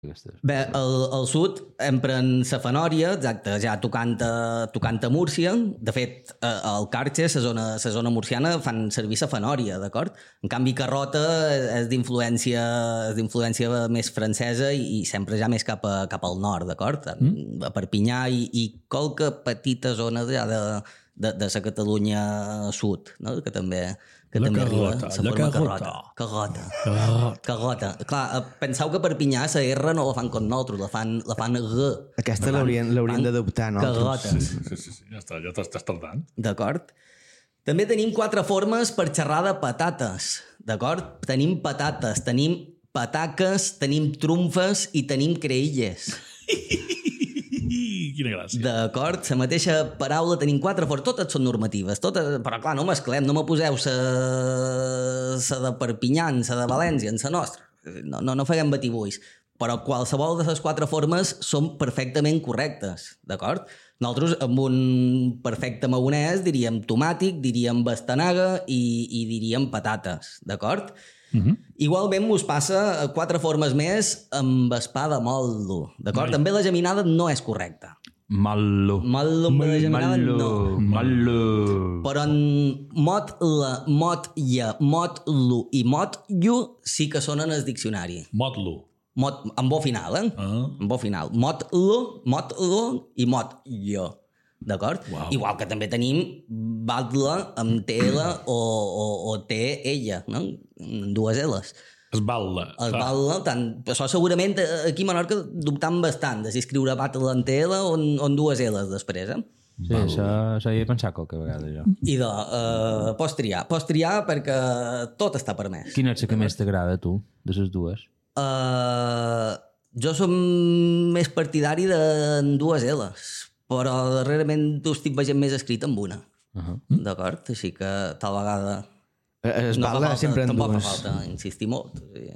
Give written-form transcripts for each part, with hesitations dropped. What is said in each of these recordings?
Bé, al sud empren la fanòria, exacte, ja tocant a Múrcia. De fet, al Carxe, la zona murciana, fan servir la fanòria, d'acord? En canvi, Carrota és d'influència més francesa i sempre ja més cap al nord, d'acord? A Perpinyà i qualque petita zona ja de la Catalunya sud, no? Que també arriba la forma Carrota. Clar, penseu que a Perpinyà la R no la fan com nosaltres, la fan G. Aquesta l'hauríem d'adoptar, no? Carrota. Sí, ja t'estàs tardant. D'acord? També tenim 4 formes per xerrar de patates, d'acord? Tenim patates, tenim pataques, tenim trumfes i tenim creïlles. Quina gràcia. D'acord? La mateixa paraula tenim 4 formes, totes són normatives, però clar, no mesclem, no me poseu la de Perpinyà, la de València, en la nostra. No feguem batibuis. Però qualsevol de les 4 formes són perfectament correctes, d'acord? Nosaltres, amb un perfecte maonès, diríem tomàtic, diríem bastanaga i diríem patates, d'acord? Igualment us passa 4 formes més amb espada mollo, d'acord? També la geminada no és correcta. Mallo. Mallo amb la geminada no. Mallo. Però en mot la, mot ja, mot lu i mot llu sí que són en el diccionari. Motlo. Amb bo final, Amb bo final. Mot lo i mot llo. D'acord? Wow. Igual que també tenim batla amb TL o T, ella, no? En 2 L's. Esbalda. Tant, això segurament aquí a Menorca dubtant bastant de si escriure batla en TL o en 2 L's després, Sí, això hi he pensat qualque vegada, jo. I pots triar perquè tot està permès. Quina és la que més t'agrada, tu, de les dues? Jo som més partidari de 2 L's, però darrerament ho estic veient més escrit amb una. D'acord? Així que tal vegada... Es batla sempre en tampoc dues. fa falta insistir molt.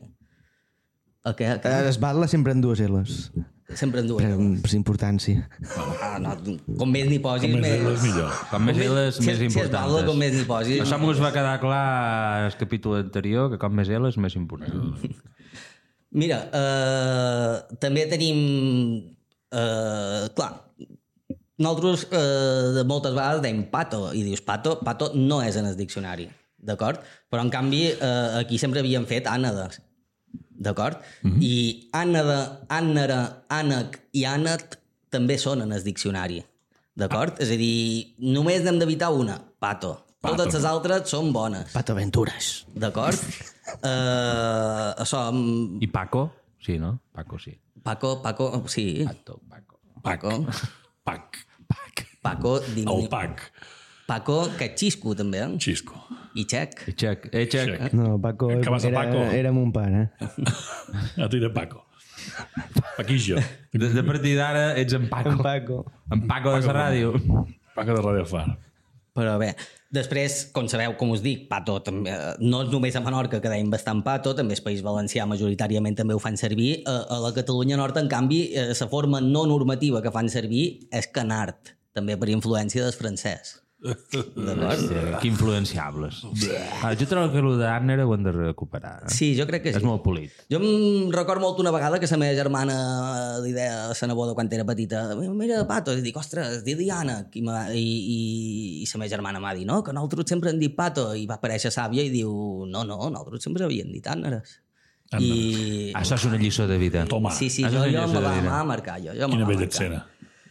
Es batla sempre en 2 L's. Sempre en 2 L's. Per importància. Com més n'hi posis, més millor. Com més L's, més importants. Si es batla, com més n'hi posis. Això m'ho va quedar clar al capítol anterior, que com més L's, més important. Mira, també tenim... clar, nosaltres moltes vegades dèiem pato, i dius pato no és en el diccionari, d'acord? Però en canvi aquí sempre havíem fet ànades, d'acord? I ànada, ànera, ànec i ànet també són en el diccionari, d'acord? És a dir, només n'hem d'evitar una, pato. Totes les altres són bones. Pato Aventures. D'acord? Això... I Paco? Sí, no? Paco, sí. Paco, sí. Paco. Paco. El Pac. Paco, que és xisco, també. Xisco. I xec. Xec. No, Paco era mon pare. A tu era Paco. Paquillo. De partir d'ara ets en Paco. En Paco de la ràdio. Paco de Ràdio Far. Però bé, després, com sabeu, com us dic, pato també, no és només a Menorca que dèiem bastant pato, també el País Valencià majoritàriament també ho fan servir. A la Catalunya Nord, en canvi, la forma no normativa que fan servir és canard, també per influència del francès. Que influenciables. Jo trobo que el d'Arner ho hem de recuperar. Sí, jo crec que sí. És molt polit. Jo em recordo molt una vegada que la meva germana li deia a la neboda quan era petita, mira, pato, i dic, ostres, di Diana. I la meva germana m'ha dit, no, que nosaltres sempre hem dit pato. I va aparèixer sàvia i diu, no, nosaltres sempre havíem dit àneres. Això és una lliçó de vida. Toma. Sí, jo me va marcar. Quina bella escena.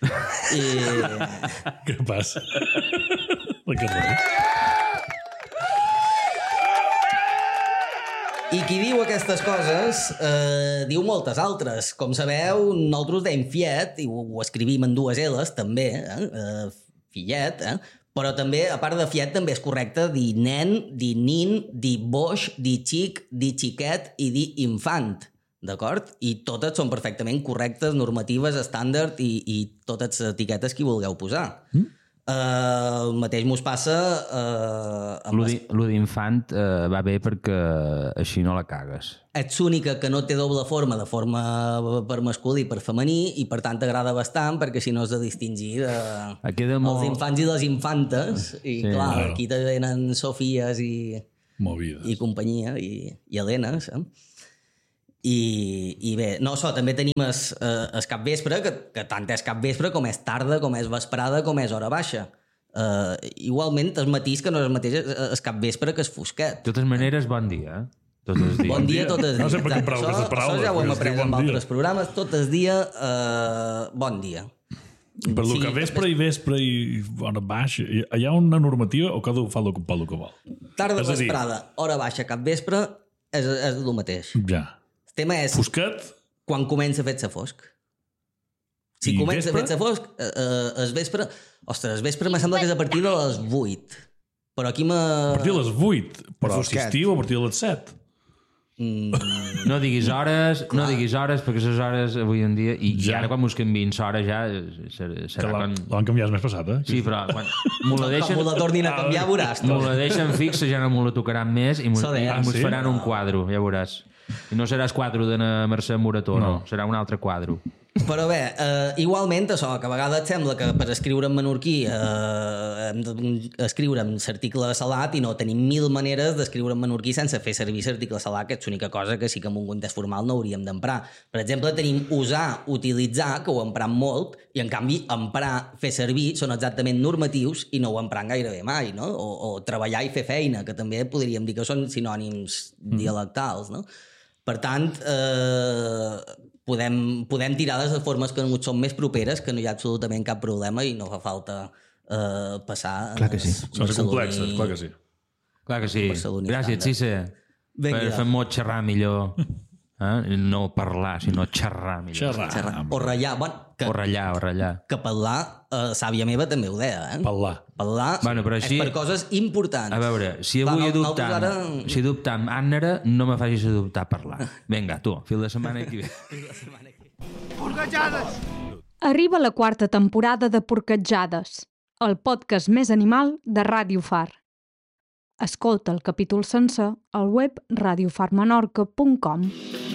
Què passa? I qui diu aquestes coses diu moltes altres. Com sabeu, nosaltres dèiem fiet, i ho escrivim en 2 L's també, fillet, però també, a part de fiet, també és correcte dir nen, dir nin, dir boix, dir xic, dir xiquet i dir infant. D'acord? I totes són perfectament correctes, normatives, estàndard i totes les etiquetes que hi vulgueu posar. El mateix mos passa... Lo d'infant va bé perquè així no la cagues. Ets l'única que no té doble forma, de forma per masculí i per femení, i per tant t'agrada bastant perquè així no has de distingir els infants i les infantes. I clar, aquí te venen Sofies i companyia, i Helenes, I bé, no, també tenim el capvespre, que tant és capvespre com és tarda, com és vesprada, com és hora baixa. Igualment, el matí que no és el mateix el capvespre que és fosquet. De totes maneres, bon dia, Tot el dia. Bon dia, tot el dia. No sé per què em paraules de paraules. Això ja ho hem après en altres programes. Tot el dia, bon dia. Per lo que vespre i hora baixa, hi ha una normativa o cada un fa el que vol? Tarda vesprada, hora baixa, capvespre, és el mateix. Ja. El tema és... Fosquet? Quan comença a fer-se fosc. Si comença a fer-se fosc, el vespre... Ostres, el vespre me sembla que és a partir de les 8. Però aquí A partir de les 8? Però si estiu a partir de les 7? No diguis hores, perquè les hores avui en dia, i ara quan mos canviïn l'hora ja serà quan... L'han canviat més passat, Sí, però quan m'ho la deixen... Com m'ho la tornin a canviar, veuràs. M'ho la deixen fixa, ja no m'ho la tocaran més i mos faran un quadro, ja veuràs. I no seràs quadro de Mercè Morató, no. Serà un altre quadro. Però bé, igualment, això, que a vegades sembla que per escriure en menorquí hem d'escriure en l'article salat i no tenim 1000 maneres d'escriure en menorquí sense fer servir l'article salat, que és l'única cosa que sí que en un context formal no hauríem d'emprar. Per exemple, tenim usar, utilitzar, que ho empram molt, i en canvi emprar, fer servir, són exactament normatius i no ho empram gairebé mai, no? O treballar i fer feina, que també podríem dir que són sinònims dialectals, no? Per tant, podem tirar de les formes que ens són més properes, que no hi ha absolutament cap problema i no fa falta passar... Clar que sí. Són complexes, clar que sí. Clar que sí. Gràcies, Cisse, per fer-m'ho xerrar millor. No parlar, sinó xerrar millor. Xerrar. O ratllar. O ratllar. Que parlar, sàvia meva també ho deia. Parlar però així, és per coses importants. A veure, si avui adoptam Ànnera, no me facis adoptar parlar. Vinga, tu, fil de setmana que ve. Porquetjades! Arriba la 4ª temporada de Porquetjades, el podcast més animal de Ràdio Far. Escolta el capítol sencer al web radiofarmenorca.com.